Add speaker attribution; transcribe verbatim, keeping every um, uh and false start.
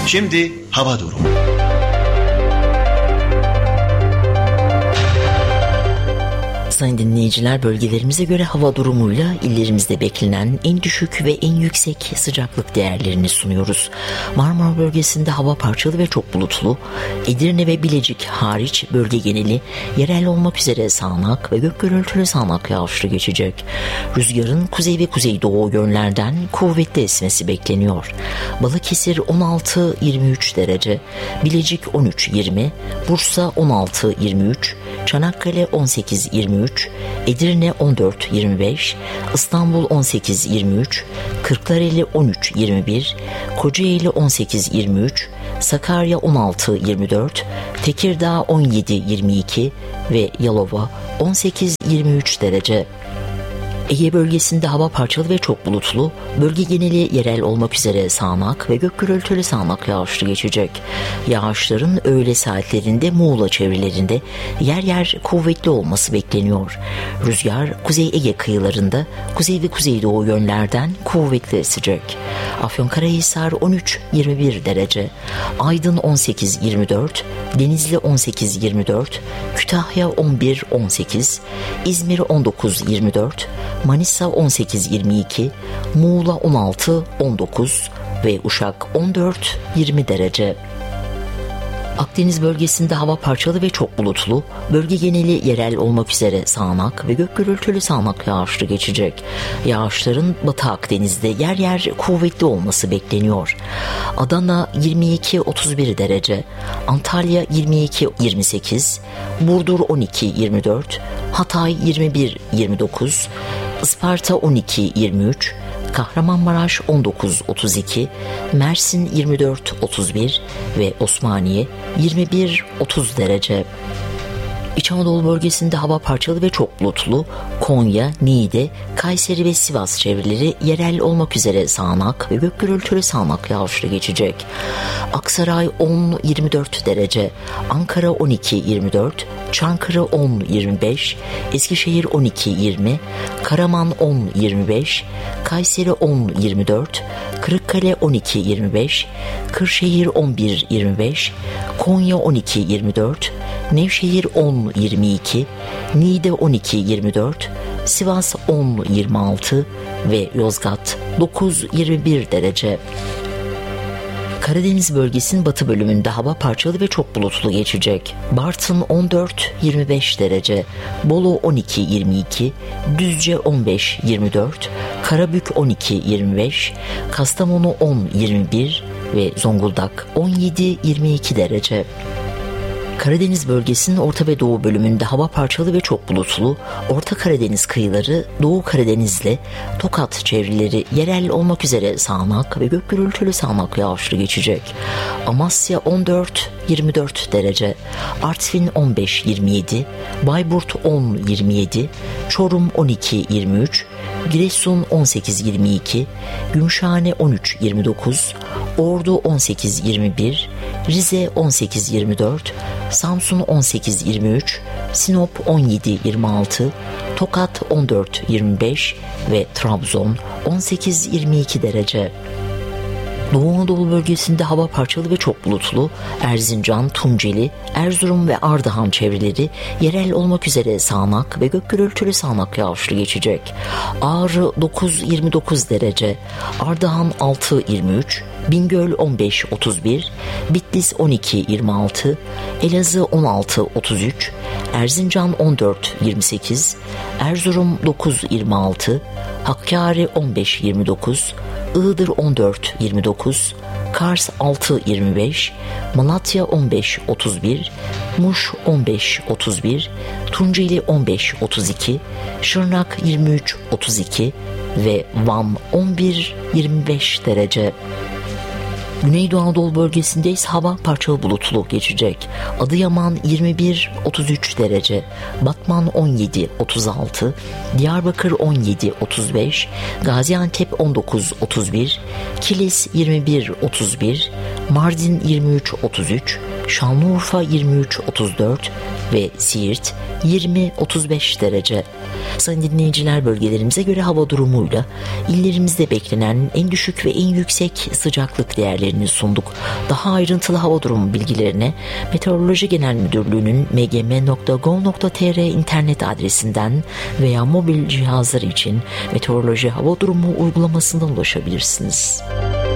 Speaker 1: Şimdi hava durumu.
Speaker 2: Sayın dinleyiciler, bölgelerimize göre hava durumuyla illerimizde beklenen en düşük ve en yüksek sıcaklık değerlerini sunuyoruz. Marmara bölgesinde hava parçalı ve çok bulutlu. Edirne ve Bilecik hariç bölge geneli yerel olmak üzere sağanak ve gök gürültülü sağanak yağışlı geçecek. Rüzgarın kuzey ve kuzeydoğu yönlerden kuvvetli esmesi bekleniyor. Balıkesir on altı yirmi üç derece, Bilecik on üç yirmi, Bursa on altı yirmi üç, Çanakkale on sekiz yirmi üç, Edirne on dört yirmi beş, İstanbul on sekiz yirmi üç, Kırklareli on üç yirmi bir, Kocaeli on sekiz yirmi üç, Sakarya on altı yirmi dört, Tekirdağ on yedi yirmi iki ve Yalova on sekiz yirmi üç derece. Ege bölgesinde hava parçalı ve çok bulutlu, bölge geneli yerel olmak üzere sağanak ve gök gürültülü sağanak yağışlı geçecek. Yağışların öğle saatlerinde Muğla çevrelerinde yer yer kuvvetli olması bekleniyor. Rüzgar Kuzey Ege kıyılarında kuzey ve kuzeydoğu yönlerden kuvvetli esecek. Afyonkarahisar on üç yirmi bir derece, Aydın on sekiz yirmi dört, Denizli on sekiz yirmi dört, Kütahya on bir on sekiz, İzmir on dokuz yirmi dört, Manisa on sekiz yirmi iki, Muğla on altı on dokuz ve Uşak on dört yirmi derece. Akdeniz bölgesinde hava parçalı ve çok bulutlu, bölge geneli yerel olmak üzere sağanak ve gök gürültülü sağanak yağışlı geçecek. Yağışların Batı Akdeniz'de yer yer kuvvetli olması bekleniyor. Adana yirmi iki otuz bir derece, Antalya yirmi iki yirmi sekiz, Burdur on iki yirmi dört, Hatay yirmi bir yirmi dokuz, Isparta on iki yirmi üç, Kahramanmaraş on dokuz otuz iki, Mersin yirmi dört otuz bir ve Osmaniye yirmi bir otuz derece. İç Anadolu bölgesinde hava parçalı ve çok bulutlu. Konya, Niğde, Kayseri ve Sivas çevreleri yerel olmak üzere sağanak ve gök gürültülü sağanak yağışlı geçecek. Aksaray on yirmi dört derece, Ankara on iki yirmi dört, Çankırı on yirmi beş, Eskişehir on iki yirmi, Karaman on yirmi beş, Kayseri on yirmi dört, Kırıkkale on iki yirmi beş, Kırşehir on bir yirmi beş, Konya on iki yirmi dört, Nevşehir on yirmi iki, Niğde on iki yirmi dört, Sivas on yirmi altı ve Yozgat dokuz yirmi bir derece. Karadeniz bölgesinin batı bölümünde hava parçalı ve çok bulutlu geçecek. Bartın on dört yirmi beş derece, Bolu on iki yirmi iki, Düzce on beş yirmi dört, Karabük on iki yirmi beş, Kastamonu on yirmi bir ve Zonguldak on yedi yirmi iki derece. Karadeniz bölgesinin orta ve doğu bölümünde hava parçalı ve çok bulutlu, Orta Karadeniz kıyıları, Doğu Karadeniz'le Tokat çevreleri yerel olmak üzere sağanak ve gök gürültülü sağanak yağışlı geçecek. Amasya on dört yirmi dört derece, Artvin on beş yirmi yedi, Bayburt on yirmi yedi, Çorum on iki yirmi üç, Giresun on sekiz yirmi iki, Gümüşhane on üç yirmi dokuz, Ordu on sekiz yirmi bir, Rize on sekiz yirmi dört, Samsun on sekiz yirmi üç, Sinop on yedi yirmi altı, Tokat on dört yirmi beş ve Trabzon on sekiz yirmi iki derece. Doğu Anadolu bölgesinde hava parçalı ve çok bulutlu. Erzincan, Tunceli, Erzurum ve Ardahan çevreleri yerel olmak üzere sağanak ve gök gürültülü sağanak yağışlı geçecek. Ağrı dokuz yirmi dokuz derece, Ardahan altı yirmi üç, Bingöl on beş otuz bir, Bitlis on iki yirmi altı, Elazığ on altı otuz üç, Erzincan on dört yirmi sekiz, Erzurum dokuz yirmi altı, Hakkari on beş yirmi dokuz, Iğdır on dört yirmi dokuz, Kars altı yirmi beş, Malatya on beş otuz bir, Muş on beş otuz bir, Tunceli on beş otuz iki, Şırnak yirmi üç otuz iki ve Van on bir yirmi beş derece. Güneydoğu Anadolu bölgesinde ise hava parçalı bulutlu geçecek. Adıyaman yirmi bir otuz üç derece, Batman on yedi otuz altı, Diyarbakır on yedi otuz beş, Gaziantep on dokuz otuz bir, Kilis yirmi bir otuz bir, Mardin yirmi üç otuz üç, Şanlıurfa yirmi üç otuz dört ve Siirt yirmi otuz beş derece. Sayın dinleyiciler, bölgelerimize göre hava durumuyla illerimizde beklenen en düşük ve en yüksek sıcaklık değerlerini sunduk. Daha ayrıntılı hava durumu bilgilerine Meteoroloji Genel Müdürlüğü'nün m g m nokta gov nokta t r internet adresinden veya mobil cihazlar için Meteoroloji Hava Durumu uygulamasından ulaşabilirsiniz.